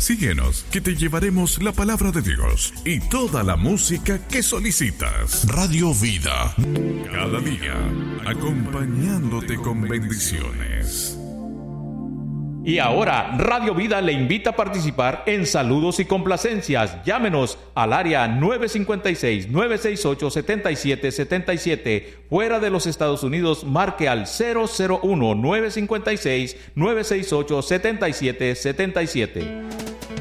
Síguenos, que te llevaremos la palabra de Dios y toda la música que solicitas. Radio Vida, cada día acompañándote con bendiciones. Y ahora, Radio Vida le invita a participar en saludos y complacencias. Llámenos al área 956-968-7777. Fuera de los Estados Unidos, marque al 001-956-968-7777.